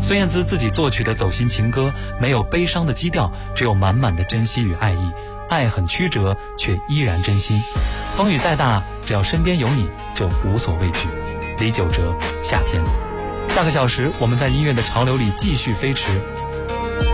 孙燕姿自己作曲的走心情歌，没有悲伤的基调，只有满满的珍惜与爱意。爱很曲折，却依然真心。风雨再大，只要身边有你，就无所畏惧。李玖哲，夏天。下个小时，我们在音乐的潮流里继续飞驰。